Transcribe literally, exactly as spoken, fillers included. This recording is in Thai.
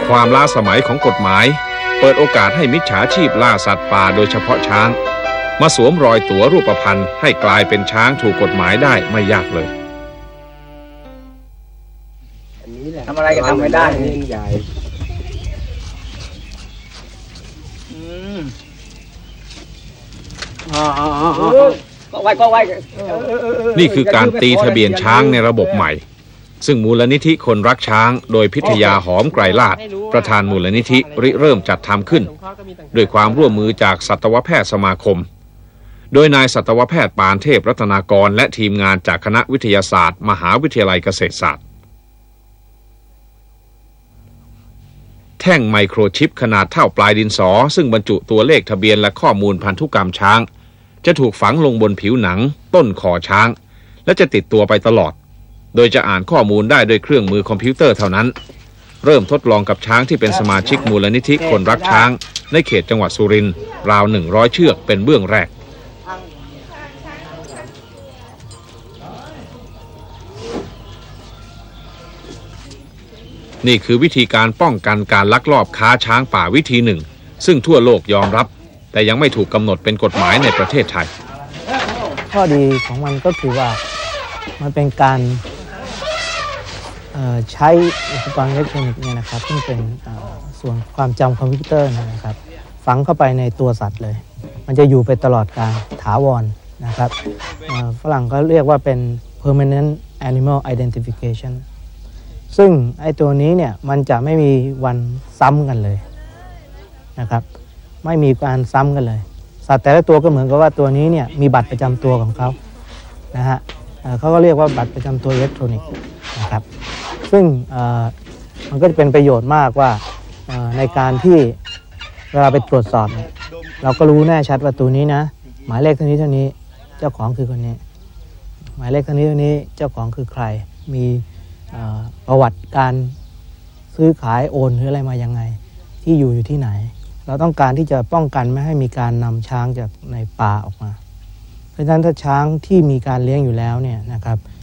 ความล้าสมัยของกฎหมายเปิดโอกาสให้มิจฉาชีพล่าสัตว์ป่าโดยเฉพาะช้างมาสวมรอยตั๋วรูปพรรณให้กลายเป็นช้างถูกกฎหมายได้ไม่ยากเลยทำอะไรก็ทำไม่ได้นี่ใหญ่ก็ไว้ก็ไว้นี่คือการตีทะเบียนช้างในระบบใหม่ซึ่งมูลนิธิคนรักช้างโดยพิทยาหอมไกรลาภประธานมูลนิธิริเริ่มจัดทำขึ้นด้วยความร่วมมือจากสัตวแพทย์สมาคมโดยนายสัตวแพทย์ปานเทพรัตนากรและทีมงานจากคณะวิทยาศาสตร์มหาวิทยาลัยเกษตรศาสตร์แท่งไมโครชิปขนาดเท่าปลายดินสอซึ่งบรรจุตัวเลขทะเบียนและข้อมูลพันธุกรรมช้างจะถูกฝังลงบนผิวหนังต้นคอช้างและจะติดตัวไปตลอดโดยจะอ่านข้อมูลได้ด้วยเครื่องมือคอมพิวเตอร์เท่านั้นเริ่มทดลองกับช้างที่เป็นสมาชิกมูลนิธิคนรักช้างในเขตจังหวัดสุรินทร์ราวหนึ่งร้อยเชือกเป็นเบื้องแรกนี่คือวิธีการป้องกันการลักลอบค้าช้างป่าวิธีหนึ่งซึ่งทั่วโลกยอมรับแต่ยังไม่ถูกกำหนดเป็นกฎหมายในประเทศไทยข้อดีของมันก็คือว่ามันเป็นการใช้อุปกรณ์อิเล็กทรอนิกส์เนี่ยนะครับซึ่งเป็นส่วนความจำคอมพิวเตอร์นะครับฝังเข้าไปในตัวสัตว์เลยมันจะอยู่ไปตลอดกาลถาวรนะครับฝรั่งเขาเรียกว่าเป็น permanent animal identification ซึ่งไอ้ตัวนี้เนี่ยมันจะไม่มีวันซ้ำกันเลยนะครับไม่มีการซ้ำกันเลยสัตว์แต่ละตัวก็เหมือนกับว่าตัวนี้เนี่ยมีบัตรประจำตัวของเขานะฮะเขาก็เรียกว่าบัตรประจำตัวอิเล็กทรอนิกส์นะครับซึ่งมันก็จะเป็นประโยชน์มากว่าในการที่เวลาไปตรวจสอบเนี่ยเราก็รู้แน่ชัดว่าตัวนี้นะหมายเลขเท่านี้เท่านี้เจ้าของคือคนนี้หมายเลขเท่านี้เท่านี้เจ้าของคือใครมีประวัติการซื้อขายโอนหรืออะไรมายังไงที่อยู่อยู่ที่ไหนเราต้องการที่จะป้องกันไม่ให้มีการนำช้างจากในป่าออกมาเพราะฉะนั้นถ้าช้างที่มีการเลี้ยงอยู่แล้วเนี่ยนะครับ